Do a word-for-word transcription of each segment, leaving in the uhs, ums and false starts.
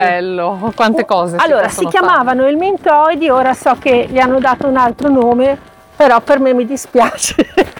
Bello, quante cose si Allora, si possono chiamavano elmintoidi, ora so che gli hanno dato un altro nome, però per me mi dispiace.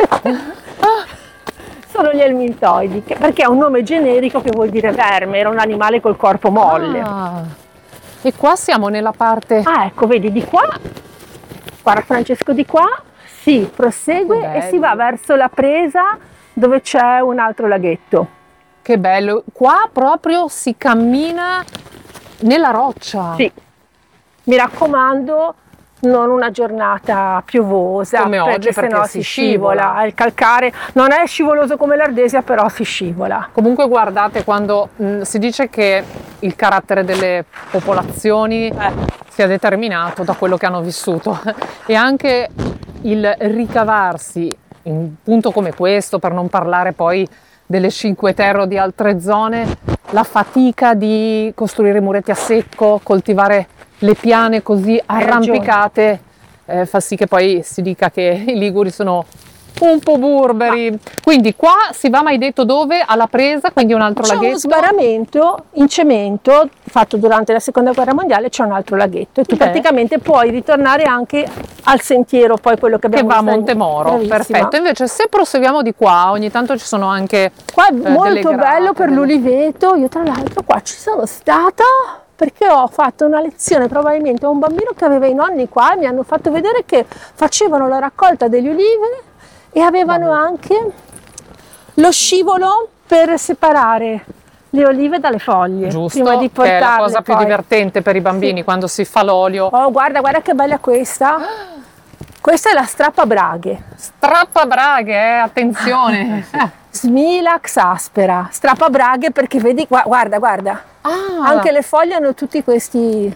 Sono gli elmintoidi, che- perché è un nome generico che vuol dire verme, era un animale col corpo molle. Ah, e qua siamo nella parte... Ah, ecco, vedi di qua, guarda Francesco, di qua si prosegue Che e si va bello. verso la presa dove c'è un altro laghetto. Che bello, qua proprio si cammina nella roccia. Sì, mi raccomando, non una giornata piovosa, Come oggi, perché perché sennò si si scivola. scivola. Il calcare non è scivoloso come l'Ardesia, però si scivola. Comunque guardate, quando mh, si dice che il carattere delle popolazioni Eh. sia determinato da quello che hanno vissuto e anche il ricavarsi in un punto come questo, per non parlare poi delle Cinque Terre o di altre zone, la fatica di costruire muretti a secco, coltivare le piane così Hai arrampicate, eh, fa sì che poi si dica che i liguri sono un po' burberi. Quindi qua si va, mai detto dove? Alla presa, quindi un altro C'è uno laghetto. sbarramento in cemento fatto durante la seconda guerra mondiale, c'è un altro laghetto e tu Beh. praticamente puoi ritornare anche al sentiero, poi quello che Che abbiamo va a visto. Montemoro, Bravissima. perfetto. Invece se proseguiamo di qua, ogni tanto ci sono anche Qua è eh, delle molto grate, bello per delle- l'uliveto. Io tra l'altro qua ci sono stata perché ho fatto una lezione probabilmente a un bambino che aveva i nonni qua e mi hanno fatto vedere che facevano la raccolta degli ulive e avevano anche lo scivolo per separare le olive dalle foglie, Giusto, prima di che è la portarle cosa più poi. divertente per i bambini, Sì. quando si fa l'olio. Oh, guarda, guarda che bella questa. Questa è la strappabraghe. Strappabraghe, eh, attenzione. Smilax aspera. Strappabraghe perché vedi, gua- guarda, guarda. Ah, Anche le foglie hanno tutti questi.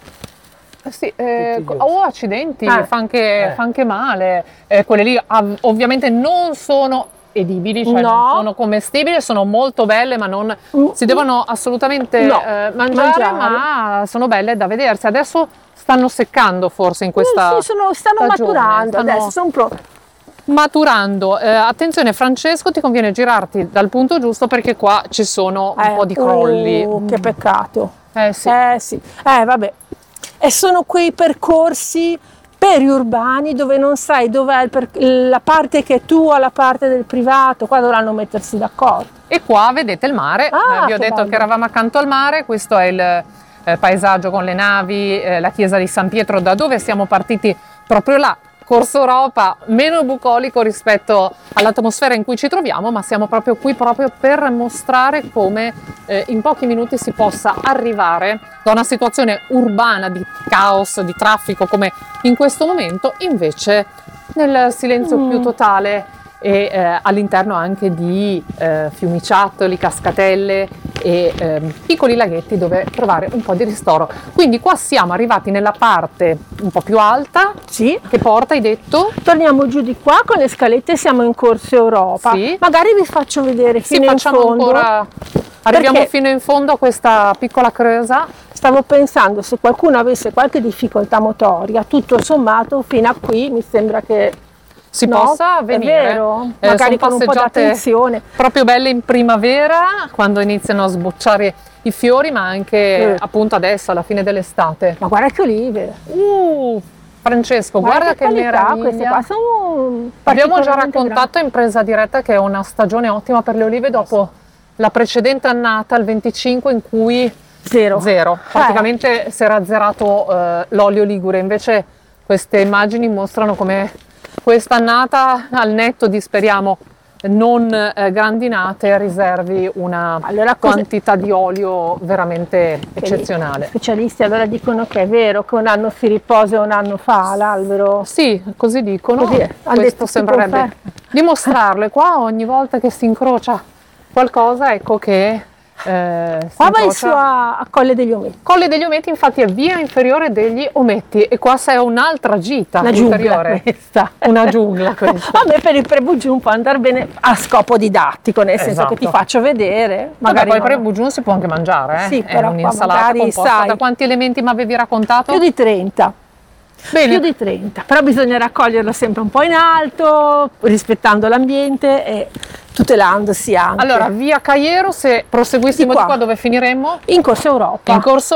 sì, eh, Tutti gli oh, accidenti, Ah. fa, anche, Eh. fa anche male. Eh, quelle lì av- ovviamente non sono edibili, cioè No. non sono commestibili, sono molto belle, ma non Mm. si devono assolutamente No, eh, mangiare, mangiare. ma sono belle da vedersi. Adesso stanno seccando forse in questa Sì, sì, sono- stanno stagione, maturando stanno adesso, sono pro- maturando. Eh, attenzione Francesco, ti conviene girarti dal punto giusto perché qua ci sono un eh, po' di crolli. oh, che peccato. Eh sì. Eh sì, eh vabbè. E sono quei percorsi periurbani dove non sai dov'è il per- la parte che è tua, la parte del privato, qua dovranno mettersi d'accordo. E qua vedete il mare. Ah, Eh, vi ho che detto bello. che eravamo accanto al mare, questo è il eh, paesaggio con le navi, eh, la chiesa di San Pietro, da dove siamo partiti proprio là. Corso Europa, meno bucolico rispetto all'atmosfera in cui ci troviamo, ma siamo proprio qui proprio per mostrare come eh, in pochi minuti si possa arrivare da una situazione urbana di caos, di traffico come in questo momento, invece nel silenzio Mm. più totale e eh, all'interno anche di eh, fiumiciattoli, cascatelle e ehm, piccoli laghetti dove trovare un po' di ristoro. Quindi qua siamo arrivati nella parte un po' più alta Sì. che porta, hai detto? Torniamo giù di qua con le scalette, siamo in Corso Europa. Sì. Magari vi faccio vedere Sì, fino in facciamo fondo. ancora, arriviamo Perché- fino in fondo a questa piccola creusa. Stavo pensando se qualcuno avesse qualche difficoltà motoria, tutto sommato fino a qui mi sembra che Si no, possa è venire. vero? Eh, Magari sono con un po' di passeggiate attenzione. proprio belle in primavera, quando iniziano a sbocciare i fiori, ma anche Eh. appunto adesso alla fine dell'estate. Ma guarda che olive! Uh, Francesco, guarda, che qualità, meraviglia. queste qua sono Abbiamo già particolarmente raccontato in presa diretta che è una stagione ottima per le olive dopo la precedente annata, il venticinque, in cui grandi. Zero. zero, praticamente si era azzerato eh, l'olio ligure. Invece queste immagini mostrano come quest'annata, al netto di, speriamo, non eh, grandinate, riservi una Allora, cosa- quantità di olio veramente Gli eccezionale. specialisti allora dicono che è vero che un anno si riposa e un anno fa l'albero. Sì, così dicono. Così è. Han Questo detto, si sembrerebbe conferma. dimostrarlo. E qua ogni volta che si incrocia qualcosa, ecco che eh, si Qua vai incrocia. su a, a Colle degli Ometti. Colle degli Ometti, infatti, è via inferiore degli Ometti, e qua c'è un'altra gita Una giungla ulteriore. questa. Una giungla questa. A me per il Prebugiun può andare bene a scopo didattico, nel senso Esatto. che ti faccio vedere. Magari Magari poi non- per il bugiun si può anche mangiare, eh? Sì, è però qua un'insalata magari, composta sai, da quanti elementi mi avevi raccontato? più di trenta. Bene. Più di trenta, però bisogna raccoglierlo sempre un po' in alto, rispettando l'ambiente e tutelandosi anche. Allora, via Caiero, se proseguissimo Di di qua. qua, dove finiremmo? in Corso Europa. In corso